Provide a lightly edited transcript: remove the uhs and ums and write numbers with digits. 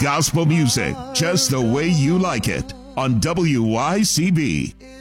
Gospel music just the way you like it on WYCB.